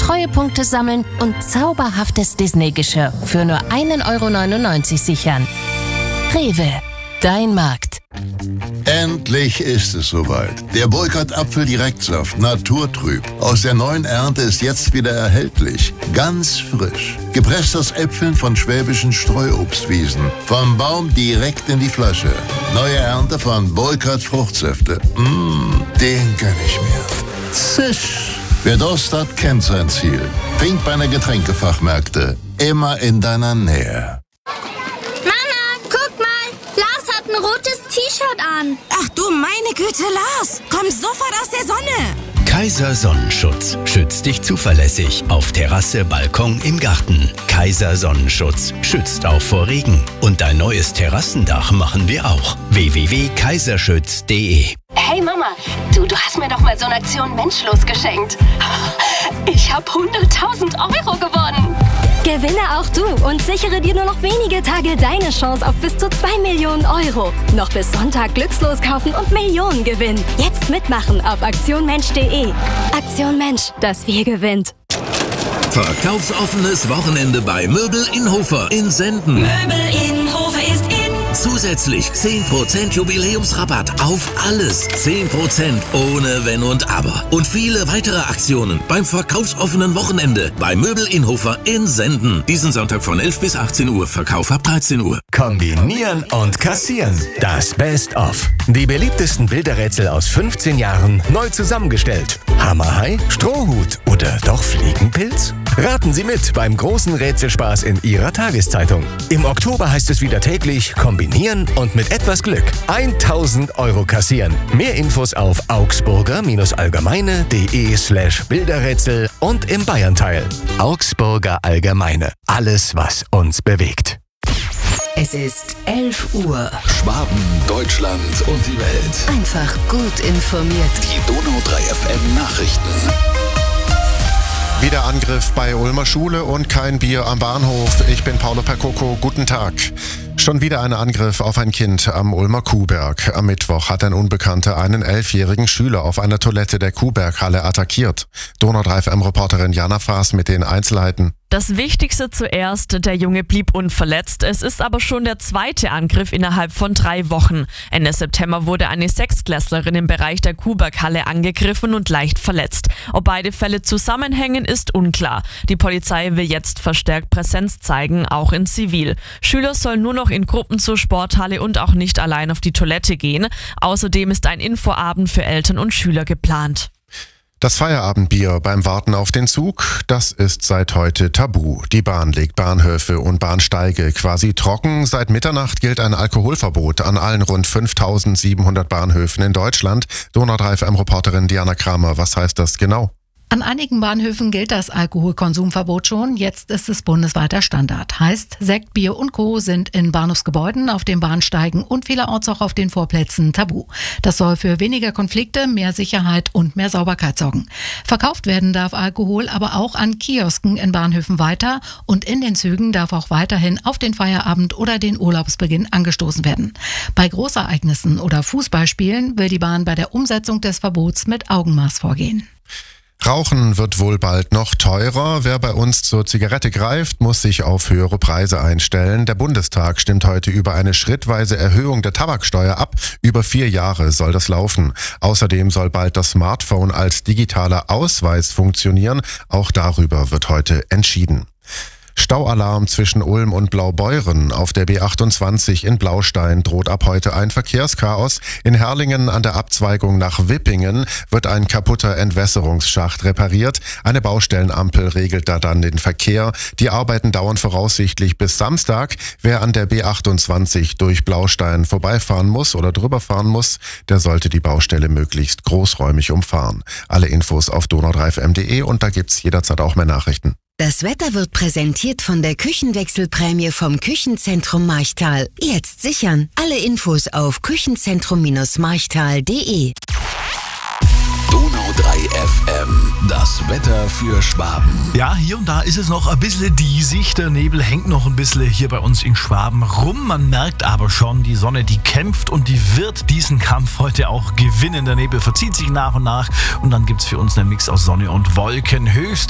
Treuepunkte sammeln und zauberhaftes Disney-Geschirr für nur 1,99 € sichern. Rewe, dein Markt. Endlich ist es soweit. Der Burkhardt Apfel-Direktsaft naturtrüb aus der neuen Ernte ist jetzt wieder erhältlich. Ganz frisch. Gepresst aus Äpfeln von schwäbischen Streuobstwiesen. Vom Baum direkt in die Flasche. Neue Ernte von Burkhardt Fruchtsäfte. Den gönn ich mir. Zisch. Wer Durst hat, kennt sein Ziel. Finkbeiner Getränkefachmärkte. Immer in deiner Nähe. Ein rotes T-Shirt an. Ach du meine Güte, Lars. Komm sofort aus der Sonne. Kaiser Sonnenschutz schützt dich zuverlässig auf Terrasse, Balkon, im Garten. Kaiser Sonnenschutz schützt auch vor Regen. Und dein neues Terrassendach machen wir auch. www.kaiserschütz.de. Hey Mama, du hast mir doch mal so eine Aktion Menschlos geschenkt. Ich habe 100.000 € gewonnen. Gewinne auch du und sichere dir nur noch wenige Tage deine Chance auf bis zu 2 Millionen €. Noch bis Sonntag glückslos kaufen und Millionen gewinnen. Jetzt mitmachen auf aktionmensch.de. Aktion Mensch, das Wir gewinnt. Verkaufsoffenes Wochenende bei Möbel in Hofer in Senden. Möbel in Hofer ist in. Zusätzlich 10% Jubiläumsrabatt auf alles. 10% ohne Wenn und Aber. Und viele weitere Aktionen beim verkaufsoffenen Wochenende bei Möbel in Hofer in Senden. Diesen Sonntag von 11 bis 18 Uhr. Verkauf ab 13 Uhr. Kombinieren und kassieren. Das Best-of. Die beliebtesten Bilderrätsel aus 15 Jahren neu zusammengestellt. Hammerhai, Strohhut oder doch Fliegenpilz? Raten Sie mit beim großen Rätselspaß in Ihrer Tageszeitung. Im Oktober heißt es wieder täglich kombinieren und mit etwas Glück 1.000 € kassieren. Mehr Infos auf augsburger-allgemeine.de/Bilderrätsel und im Bayernteil. Augsburger Allgemeine. Alles, was uns bewegt. Es ist 11 Uhr. Schwaben, Deutschland und die Welt. Einfach gut informiert. Die Donau 3 FM Nachrichten. Wieder Angriff bei Ulmer Schule und kein Bier am Bahnhof. Ich bin Paolo Percoco. Guten Tag. Schon wieder ein Angriff auf ein Kind am Ulmer Kuhberg. Am Mittwoch hat ein Unbekannter einen 11-jährigen Schüler auf einer Toilette der Kuhberghalle attackiert. Donau 3 FM-Reporterin Jana Fraß mit den Einzelheiten. Das Wichtigste zuerst, der Junge blieb unverletzt. Es ist aber schon der zweite Angriff innerhalb von 3 Wochen. Ende September wurde eine Sechstklässlerin im Bereich der Kuhberghalle angegriffen und leicht verletzt. Ob beide Fälle zusammenhängen, ist unklar. Die Polizei will jetzt verstärkt Präsenz zeigen, auch in Zivil. Schüler sollen nur noch in Gruppen zur Sporthalle und auch nicht allein auf die Toilette gehen. Außerdem ist ein Infoabend für Eltern und Schüler geplant. Das Feierabendbier beim Warten auf den Zug, das ist seit heute tabu. Die Bahn legt Bahnhöfe und Bahnsteige quasi trocken. Seit Mitternacht gilt ein Alkoholverbot an allen rund 5.700 Bahnhöfen in Deutschland. Donau 3 FM-Reporterin Diana Kramer, was heißt das genau? An einigen Bahnhöfen gilt das Alkoholkonsumverbot schon. Jetzt ist es bundesweiter Standard. Heißt, Sekt, Bier und Co. sind in Bahnhofsgebäuden, auf den Bahnsteigen und vielerorts auch auf den Vorplätzen tabu. Das soll für weniger Konflikte, mehr Sicherheit und mehr Sauberkeit sorgen. Verkauft werden darf Alkohol aber auch an Kiosken in Bahnhöfen weiter und in den Zügen darf auch weiterhin auf den Feierabend oder den Urlaubsbeginn angestoßen werden. Bei Großereignissen oder Fußballspielen will die Bahn bei der Umsetzung des Verbots mit Augenmaß vorgehen. Rauchen wird wohl bald noch teurer. Wer bei uns zur Zigarette greift, muss sich auf höhere Preise einstellen. Der Bundestag stimmt heute über eine schrittweise Erhöhung der Tabaksteuer ab. Über 4 Jahre soll das laufen. Außerdem soll bald das Smartphone als digitaler Ausweis funktionieren. Auch darüber wird heute entschieden. Staualarm zwischen Ulm und Blaubeuren. Auf der B28 in Blaustein droht ab heute ein Verkehrschaos. In Herrlingen an der Abzweigung nach Wippingen wird ein kaputter Entwässerungsschacht repariert. Eine Baustellenampel regelt da dann den Verkehr. Die Arbeiten dauern voraussichtlich bis Samstag. Wer an der B28 durch Blaustein vorbeifahren muss oder drüber fahren muss, der sollte die Baustelle möglichst großräumig umfahren. Alle Infos auf donau3fm.de und da gibt's jederzeit auch mehr Nachrichten. Das Wetter wird präsentiert von der Küchenwechselprämie vom Küchenzentrum Marchtal. Jetzt sichern. Alle Infos auf küchenzentrum-marchtal.de. Donau 3 FM, das Wetter für Schwaben. Ja, hier und da ist es noch ein bisschen diesig. Der Nebel hängt noch ein bisschen hier bei uns in Schwaben rum. Man merkt aber schon, die Sonne, die kämpft und die wird diesen Kampf heute auch gewinnen. Der Nebel verzieht sich nach und nach und dann gibt's für uns einen Mix aus Sonne und Wolken. Höchst